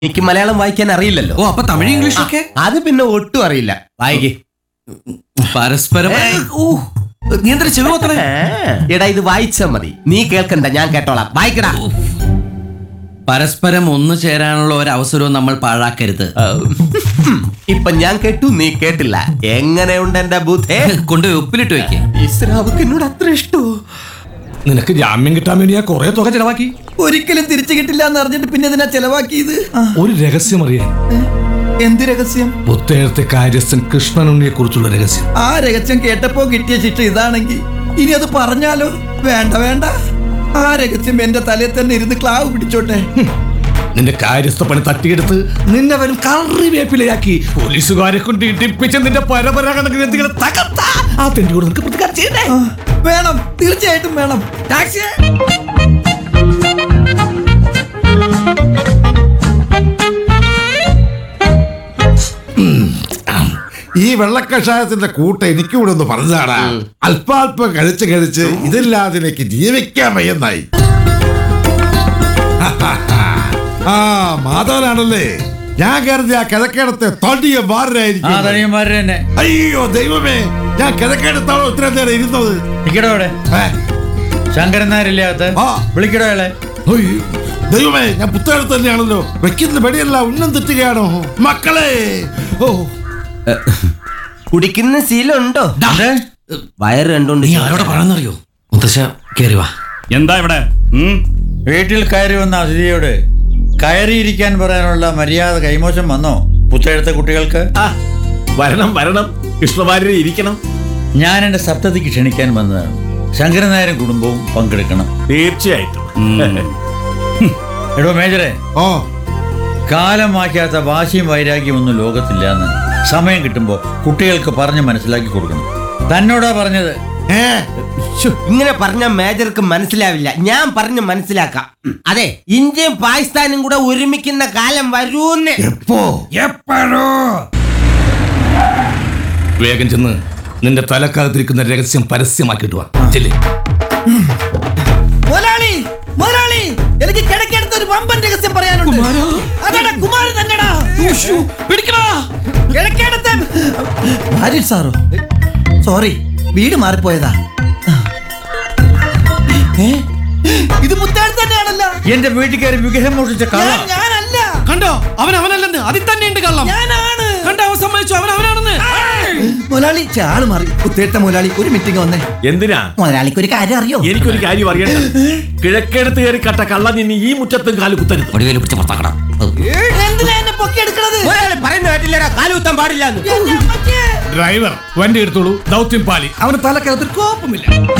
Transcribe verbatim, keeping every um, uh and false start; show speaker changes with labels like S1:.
S1: എനിക്ക് മലയാളം വായിക്കാൻ അറിയില്ലല്ലോ.
S2: ഓ, അപ്പൊ തമിഴ് ഇംഗ്ലീഷ് ഒക്കെ
S1: അത് പിന്നെ ഒട്ടും അറിയില്ല. വായിക്കേ.
S2: പരസ്പരം. നീ എന്താ ചെറുപ്പത്ര?
S1: എടാ ഇത് വായിച്ചാ മതി, നീ കേൾക്കണ്ട, ഞാൻ കേട്ടോളാം. വായിക്കടാ.
S2: പരസ്പരം ഒന്നു ചേരാനുള്ള ഒരു അവസരവും നമ്മൾ പാഴാക്കരുത്.
S1: ഇപ്പൊ ഞാൻ കേട്ടു, നീ കേട്ടില്ല. എങ്ങനെയുണ്ട് എന്റെ ബുദ്ധേ?
S2: കൊണ്ടുപോയി ഉപ്പിലിട്ട് വെക്കേ.
S1: ഈശ്വരാവക്ക് എന്നോട് അത്ര ഇഷ്ടോ?
S3: നിനക്ക് ജാമ്യം കിട്ടാൻ വേണ്ടി ഞാൻ കുറെ തുക ചെലവാക്കി.
S4: ഒരിക്കലും തിരിച്ചു കിട്ടില്ല എന്ന് അറിഞ്ഞിട്ട് പിന്നെ ഇതിനാ ചെലവാക്കിയത്.
S3: ഒരു രഹസ്യം അറിയാൻ.
S4: എന്ത് രഹസ്യം?
S3: പുത്തേഴത്തെ കാര്യസ്ഥൻ കൃഷ്ണനുണ്ണിയെ കുറിച്ചുള്ള രഹസ്യം.
S4: ആ രഹസ്യം കേട്ടപ്പോ കിട്ടിയ ശിക്ഷ ഇതാണെങ്കിൽ ഇനി അത് പറഞ്ഞാലോ? വേണ്ട വേണ്ട, ആ രഹസ്യം എന്റെ തലയിൽ തന്നെ ഇരുന്ന് ക്ലാവ് പിടിച്ചോട്ടെ.
S3: നിന്റെ കാര്യസ്ഥ പണി തട്ടിയെടുത്ത് നിന്നെ വരും കറിവേപ്പിലയാക്കി പോലീസുകാരെ കൊണ്ട് ഇടിപ്പിച്ച് നിന്റെ പരമ്പരാഗത ഗ്രന്ഥികളെ തകർത്ത ആ തെണ്ടിയോട് നിനക്ക് പ്രതികാരം ചെയ്യണ്ടേ?
S4: വേണം, തീർച്ചയായിട്ടും വേണം. ടാക്സി.
S5: ഈ വെള്ളക്കഷായത്തിന്റെ കൂട്ട എനിക്ക് കൂടെ ഒന്ന് പറഞ്ഞാടാ. അല്പാൽപ്പം കഴിച്ച് കഴിച്ച് ഇതില്ലാതെ എനിക്ക് ജീവിക്കാൻ വയ്യെന്നായി. ആ മാധവനാണല്ലേ? ഞാൻ കരുതി ആ കിഴക്കേടത്തെ തൊടിയ മാറിനായിരിക്കും. അയ്യോ ദൈവമേ, ഞാൻ കിഴക്കേടത്താണോ ഇത്രയും നേരം ഇരുന്നത്?
S6: ശങ്കരൻ നായരില്ലാത്ത വിളിക്കടോ.
S5: ദൈവമേ, ഞാൻ പുത്തേഴത്ത് തന്നെയാണല്ലോ. വെക്കുന്ന പടിയല്ല, ഉന്നം തെറ്റുകയാണോ മക്കളെ? ഓ,
S1: കുടിക്കുന്ന ശീലമുണ്ടോ? വയറ് കണ്ടോണ്ട്
S2: നീ ആരോടെ പറഞ്ഞറിയോ? മുത്തശ്ശ കേറി വാ.
S6: എന്താ ഇവിടെ? വീട്ടിൽ കയറി വന്ന അതിഥിയോട് കയറിയിരിക്കാൻ പറയാനുള്ള മര്യാദ കൈമോശം വന്നോ പുത്തേഴത്തെ കുട്ടികൾക്ക്?
S3: വരണം വരണം, കൃഷ്ണവാര്യർ ഇരിക്കണം.
S6: ഞാൻ എന്റെ സപ്തതിക്ക് ക്ഷണിക്കാൻ വന്നതാണ്. ശങ്കരൻ നായരും കുടുംബവും പങ്കെടുക്കണം.
S3: തീർച്ചയായിട്ടും.
S6: എടോ മേജറെ,
S5: ഓ
S6: കാലം വായിക്കാത്ത വാശിയും വൈരാഗ്യം ഒന്നും ലോകത്തില്ലാന്ന് സമയം കിട്ടുമ്പോ കുട്ടികൾക്ക് പറഞ്ഞ് മനസ്സിലാക്കി കൊടുക്കണം. തന്നോടാ പറഞ്ഞത്.
S1: ഇങ്ങനെ പറഞ്ഞ മേജർക്ക് മനസ്സിലാവില്ല, ഞാൻ പറഞ്ഞ് മനസ്സിലാക്കാം. അതെ, ഇന്ത്യയും പാകിസ്ഥാനും കൂടെ ഒരുമിക്കുന്ന കാലം വരൂന്ന്.
S5: എപ്പോ?
S3: എപ്പോഴോ? വേഗം ചെന്ന് നിന്റെ തലക്കകത്തിരിക്കുന്ന രഹസ്യം പരസ്യമാക്കിയിട്ട് വാ. ചെല്ലേ.
S4: മുതലാളി, മുതലാളി, എനിക്ക് കിഴക്കേടത്ത് ഒരു വമ്പൻ രഹസ്യം പറയാനുണ്ട്. അതെടാ കുമാരൻ തന്നെടാ. കിഴക്കേടത്തെ ആരിൽ സാറോ? സോറി, വീട് മാറിപ്പോയതാ. ഇത് മുത്തേഴത്ത് തന്നെയാണല്ലോ.
S6: എന്റെ വീട്ടിൽ കയറി വിഗ്രഹം മോഷിച്ച കള്ളം.
S4: ഞാനല്ല.
S3: കണ്ടോ, അവൻ അവനല്ലെന്ന്. അതിൽ തന്നെയുണ്ട് കള്ളം.
S4: ഞാനാണ്.
S3: കണ്ടോ, അവൻ സമ്മതിച്ചു, അവൻ അവനാണെന്ന്.
S4: മുതലാളി, ആള് മാറി. കുത്തേട്ട മുതലാളി, ഒരു മീറ്റിംഗ് വന്നേ.
S3: എന്തിനാ?
S4: മുതലാളിക്ക് ഒരു കാര്യം അറിയോ?
S3: എനിക്കൊരു കാര്യം അറിയണ്ട. കിഴക്കേടത്ത് കയറി കട്ട കള്ള നിന്നെ ഈ മുറ്റത്തും കാല് കുത്തരുത്.
S2: ഒടിവേല് പിടിച്ച് പുറത്താക്കണം.
S4: എന്തിനാ എന്നെ പൊക്കിയെടുക്കണത്?
S1: പറയുന്ന കേട്ടില്ലടാ, കാലുകുത്താൻ പാടില്ല.
S3: ഡ്രൈവർ വണ്ടി എടുത്തോളൂ. ദൗത്യം പാലി. അവന് തലക്കകത്ത് കോപ്പമില്ല.